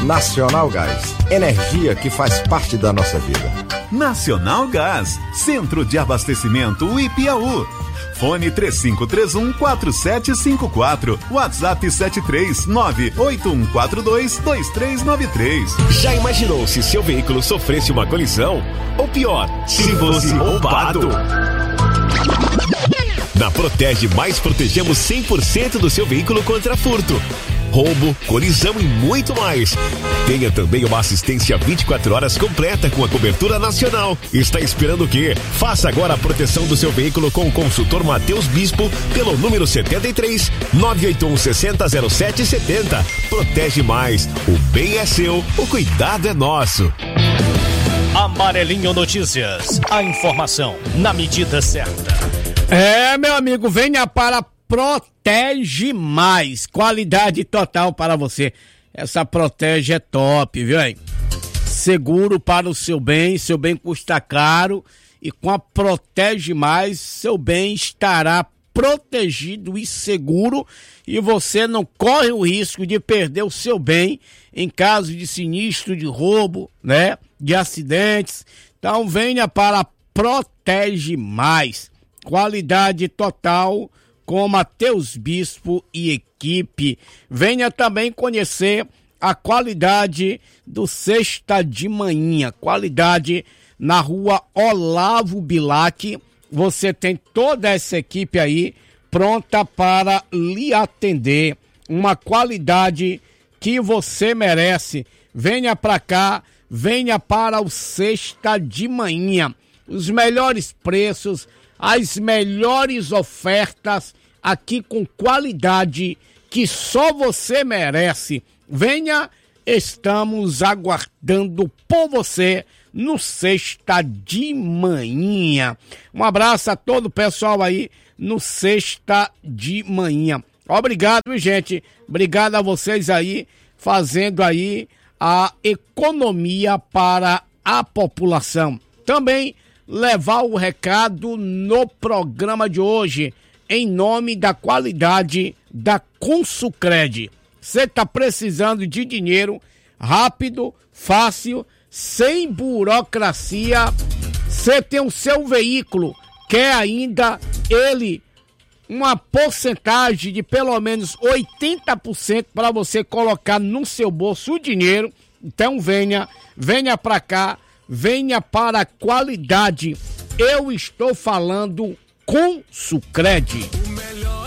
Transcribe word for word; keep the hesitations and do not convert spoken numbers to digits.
Nacional Gás, energia que faz parte da nossa vida. Nacional Gás, Centro de Abastecimento Ipiaú. Fone três cinco três um, quatro sete cinco quatro, WhatsApp sete três nove oito um quatro dois, dois três nove três. Já imaginou se seu veículo sofresse uma colisão? Ou pior, se fosse roubado? Na Protege Mais protegemos cem por cento do seu veículo contra furto, roubo, colisão e muito mais. Tenha também uma assistência vinte e quatro horas completa com a cobertura nacional. Está esperando o quê? Faça agora a proteção do seu veículo com o consultor Matheus Bispo pelo número setenta e três, nove oito um, seis zero zero sete sete zero. Protege Mais. O bem é seu, o cuidado é nosso. Amarelinho Notícias. A informação na medida certa. É, meu amigo, venha para Protege Mais, qualidade total para você. Essa Protege é top, viu, hein? Seguro para o seu bem, seu bem custa caro e com a Protege Mais, seu bem estará protegido e seguro e você não corre o risco de perder o seu bem em caso de sinistro, de roubo, né? De acidentes. Então venha para Protege Mais. Qualidade total com Matheus Bispo e equipe. Venha também conhecer a qualidade do Sexta de Manhã. Qualidade na rua Olavo Bilac. Você tem toda essa equipe aí pronta para lhe atender. Uma qualidade que você merece. Venha para cá, venha para o Sexta de Manhã. Os melhores preços, as melhores ofertas aqui com qualidade que só você merece. Venha, estamos aguardando por você no Sexta de Manhã. Um abraço a todo o pessoal aí no Sexta de Manhã. Obrigado, gente. Obrigado a vocês aí fazendo aí a economia para a população. Também levar o recado no programa de hoje, em nome da qualidade da Consucred. Você está precisando de dinheiro rápido, fácil, sem burocracia. Você tem o seu veículo, quer ainda ele uma porcentagem de pelo menos oitenta por cento para você colocar no seu bolso o dinheiro. Então venha, venha para cá. Venha para a qualidade. Eu estou falando Consucred.